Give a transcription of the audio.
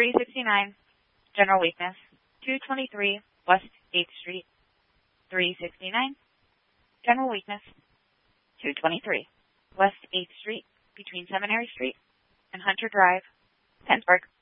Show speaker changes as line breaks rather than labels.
369, general weakness. 223 West 8th Street. 369, general weakness. 223 West 8th Street, between Seminary Street and Hunter Drive, Pennsburg.